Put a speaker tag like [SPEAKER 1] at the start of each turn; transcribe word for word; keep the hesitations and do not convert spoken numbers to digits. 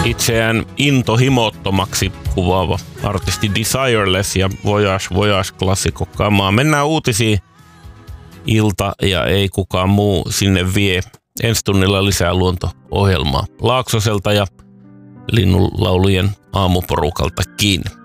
[SPEAKER 1] itseään intohimottomaksi kuvaava artisti Desireless ja Voyage Voyage klassikko kamaa. Mennään uutisiin. Ilta ja ei kukaan muu sinne vie. Ensi tunnilla lisää luonto-ohjelmaa Laaksoselta ja linnunlaulujen aamuporukalta kiinni.